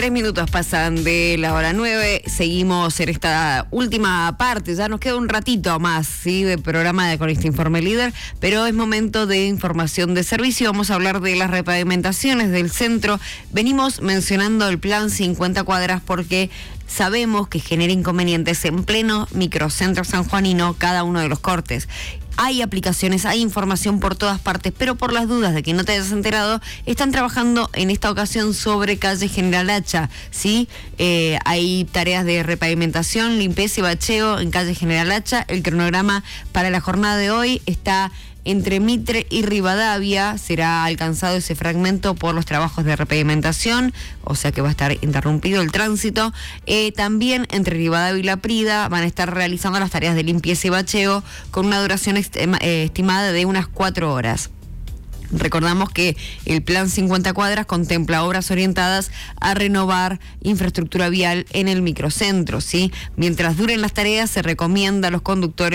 3 minutos pasan de la hora 9, seguimos en esta última parte, ya nos queda un ratito más, ¿sí?, de programa de Con este Informe Líder, pero es momento de información de servicio. Vamos a hablar de las repavimentaciones del centro. Venimos mencionando el plan 50 cuadras porque sabemos que genera inconvenientes en pleno microcentro sanjuanino cada uno de los cortes. Hay aplicaciones, hay información por todas partes, pero por las dudas de que no te hayas enterado, están trabajando en esta ocasión sobre calle General Hacha, ¿sí? Hay tareas de repavimentación, limpieza y bacheo en calle General Hacha. El cronograma para la jornada de hoy está entre Mitre y Rivadavia. Será alcanzado ese fragmento por los trabajos de repavimentación, o sea que va a estar interrumpido el tránsito. También entre Rivadavia y La Prida van a estar realizando las tareas de limpieza y bacheo con una duración estimada de unas 4 horas. Recordamos que el plan 50 cuadras contempla obras orientadas a renovar infraestructura vial en el microcentro, ¿sí? Mientras duren las tareas, se recomienda a los conductores